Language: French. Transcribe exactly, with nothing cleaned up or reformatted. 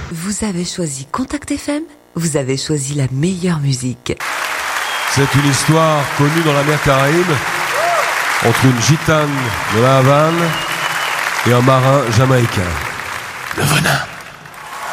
Vous avez choisi Contact F M, vous avez choisi la meilleure musique. C'est une histoire connue dans la mer Caraïbe entre une gitane de la Havane et un marin jamaïcain. Le venin.